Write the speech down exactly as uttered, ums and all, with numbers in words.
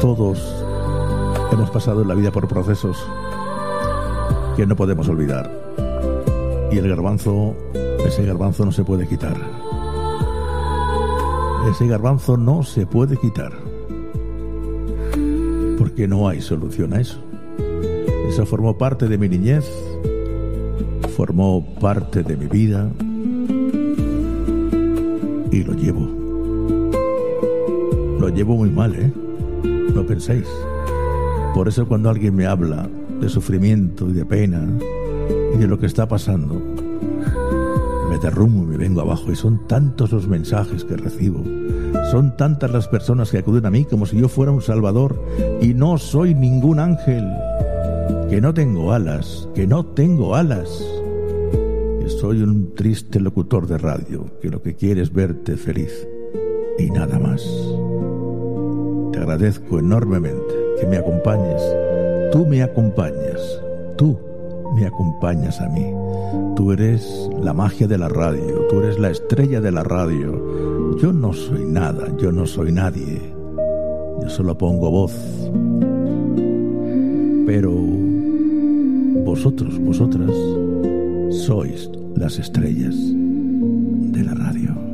Todos hemos pasado en la vida por procesos que no podemos olvidar. Y el garbanzo, ese garbanzo no se puede quitar. Ese garbanzo no se puede quitar. Porque no hay solución a eso. Eso formó parte de mi niñez, formó parte de mi vida y lo llevo. Lo llevo muy mal, ¿eh? No penséis. Por eso cuando alguien me habla de sufrimiento y de pena y de lo que está pasando, me derrumbo y me vengo abajo. Y son tantos los mensajes que recibo, son tantas las personas que acuden a mí como si yo fuera un salvador, y no soy ningún ángel, que no tengo alas, que no tengo alas, que soy un triste locutor de radio, que lo que quiere es verte feliz y nada más. Te agradezco enormemente que me acompañes. Tú me acompañas, tú me acompañas a mí. Tú eres la magia de la radio, tú eres la estrella de la radio. Yo no soy nada, yo no soy nadie. Yo solo pongo voz. Pero vosotros, vosotras, sois las estrellas de la radio.